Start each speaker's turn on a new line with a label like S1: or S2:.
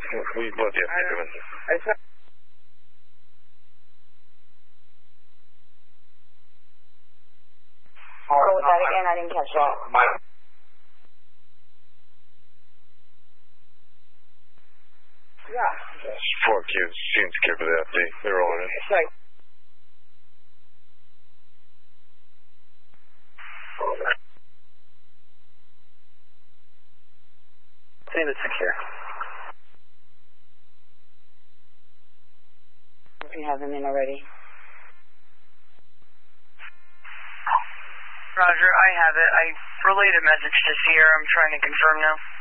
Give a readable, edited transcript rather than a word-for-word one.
S1: We both have to do it.
S2: Go with that again, I didn't catch that.
S1: Yeah. There's 4 kids. Seems scared for the update. They're rolling it.
S2: Sorry.
S3: Saying it's secure.
S2: We have them in already.
S4: Roger, I have it. I relayed a message to Sierra. I'm trying to confirm now.